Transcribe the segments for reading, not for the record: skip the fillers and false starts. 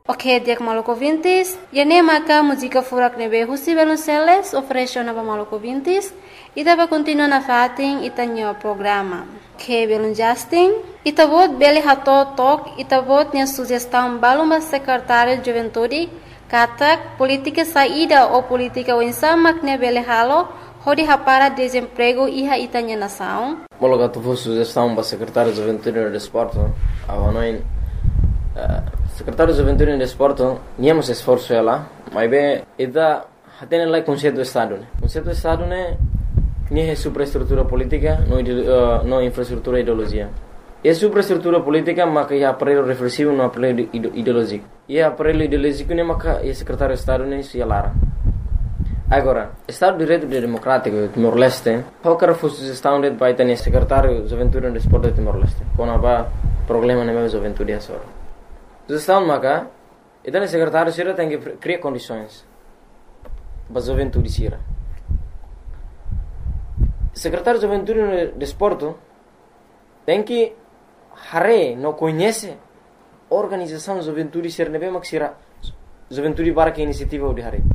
Ok, dia maluco vintis. E nem maka música furak nebe husi Velonceles oferece na maluco vintis. E dava continua na fatin itanyo programa. Que belum Justin. Itavot beli hato tok. Itavot nya sugestão baluma secretário de juventude. Katak política saída ou política wensamak ne beli halo. Hodi hapara desemprego iha itanya nação. Mologa tu sugestão para secretário de juventude e desporto. Avanoin secretário de juventude e desporto, niamos esforço ela, mas bem, ida tem lá conceito do estado, né? Conceito do estado né, nem é superestrutura política, não infraestrutura ideologia. É superestrutura política, mas é aparelho reflexivo, não aparelho ideológico. E aparelho ideológico né, mas é secretário de estado né, se alara. Agora, Estado de Direito Democrático Timor-Leste, qualquer sugestão de vai ter secretário de juventude e desporto de Timor-Leste, quando há problema na minha juventude é só. Sugestão maka, então o secretário sira tem que criar condições para a juventude sira. Secretário de juventude e desporto tem que não conhece a organização de juventude sira nebe mak sira juventude para que iniciativa de hare.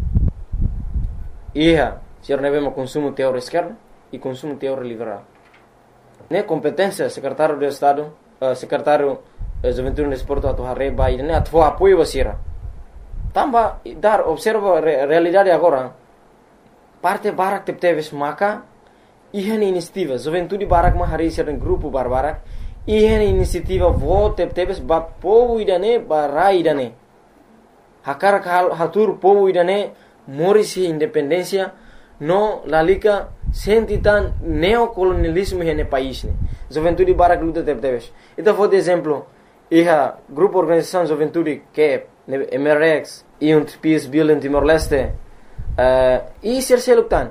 Ia sira nebe mak consumo teórico esquerdo e consumo teórico liberal. Ne competência secretário de Estado, secretário juventude no esporte atau hari bayi ini atau apoio basira. Tambah dar observa realidade agora. Parte barak teves maka ihan inisiativa juventude barak mah hari sering grupo barbarak ihan inisiativa vote teves ba povo idane barai idane. Hakar hatur povo idane morisi independencia no lalika sentitan neocolonialismo hene país ne. Juventude barak luta teves. Itu foi de exemplo. Iha grupo organização juventude que é MRX e Peace Building Timor-Leste e serseluktan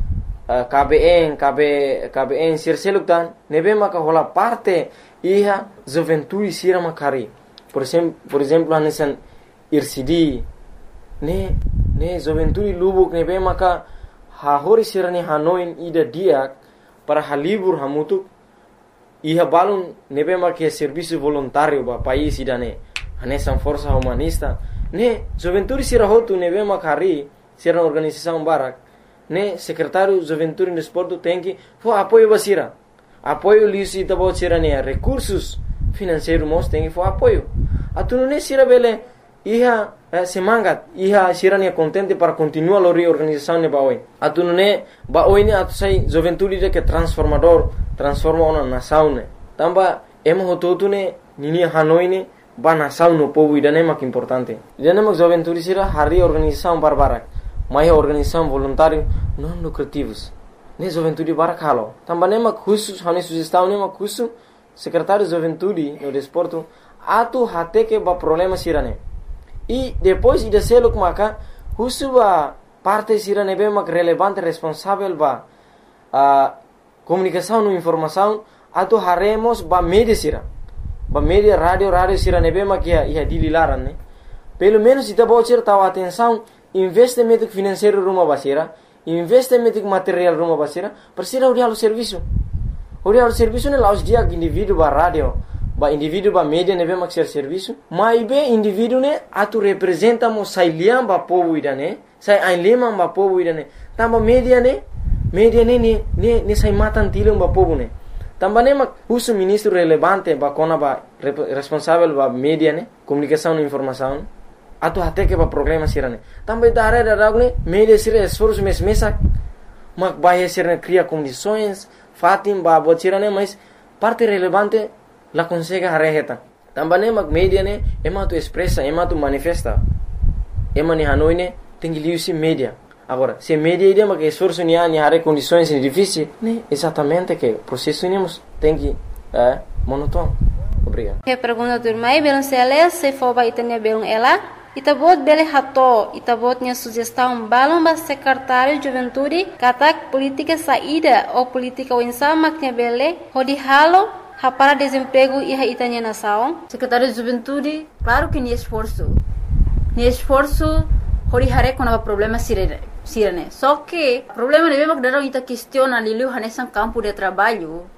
KBN serseluktan nebe maka hola parte iha juventude sira makari por exemplo anesan IRCD ne juventude lubuk nebe maka hahori sira ni Hanoi ida diak para halibur hamutuk iha balun nebe make serviço voluntário ba país idane anesan força humanista ne juventude sira hotu nebe makari sira organização barak ne secretário juventude e desporto tem que for apoio basira apoio lisi tabo sira ne recursos financeiros mos tem que for apoio atunu ne sira bele iha semangat iha sira ne contente para continuar a reorganização ne baoi atunu ne baoi ne atu sai juventude de que transforma uma nação né. Tamba emo hototu né nini Hanoi né ba nação no povo idane mak importante. Idane mak juventude sira hari organização barbarak. Mai organização voluntário não lucrativos. Ne juventude barak halo. Tamba ne mak khusus hane sugestão ne mak khusus secretário de juventude no desporto atu hate que ba problema sira né. E depois ida seluk maka khusus ba parte sira ne be mak relevante responsável ba comunicação e informação atau haremos ba media sira ba media radio sira nebe makia ia dililaran né pelo menos ita bocor tahu atenção investimento financeiro rumah basira investimento material rumah basira persira urial serviço né laos dia indivíduo ba radio ba indivíduo ba media nebe mak serviço mas be indivíduo né atu representa mo sailiam ba povo idane sai ainlema ba povo idane tamba media ne sai matan tilong ba povo ne tamba ne mak uso ministro relevante ba kona ba responsável ba media ne comunicação e informação atu hate que ba problema sira ne tamba dare ne media sira esforço mesak mak ba sira cria condições fatim ba botira ne mas parte relevante la consegue hareheta tamba ne mak media ne ema tu expressa ema tu manifesta ema ni Hanoi ne tem liusi media. Agora, se media ideia que esforço ni hare condições difíceis, né? Exatamente que o processo tem que monótono. Obrigado. Que pergunta do irmão Velonceles se for vai ter belum ela, itabot bele hato, itabot nya sugestão balão ba secretário de juventude, katak política saída ou política winsama que bele, hodi halo para desemprego e itanya nação. Secretário de juventude, claro que ni esforço hori hare kona problema sirene. Só que problema de mesmo que ita questiona ali hanesan campo de trabalho